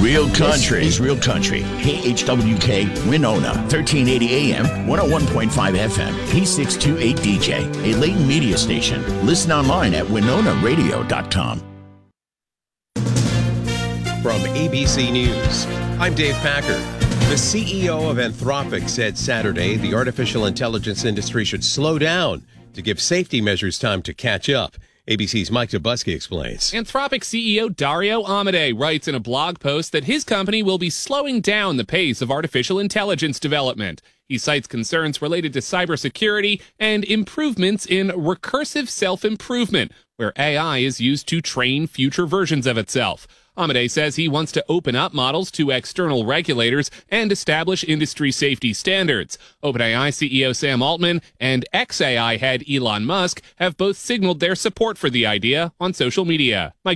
Real country is real country. KHWK Winona, 1380 AM, 101.5 FM, P628DJ, a Layton media station. Listen online at WinonaRadio.com. From ABC News, I'm Dave Packer. The CEO of Anthropic said Saturday the artificial intelligence industry should slow down to give safety measures time to catch up. ABC's Mike Dubusky explains. Anthropic CEO Dario Amodei writes in a blog post that his company will be slowing down the pace of artificial intelligence development. He cites concerns related to cybersecurity and improvements in recursive self-improvement, where AI is used to train future versions of itself. Amodei says he wants to open up models to external regulators and establish industry safety standards. OpenAI CEO Sam Altman and xAI head Elon Musk have both signaled their support for the idea on social media. Mike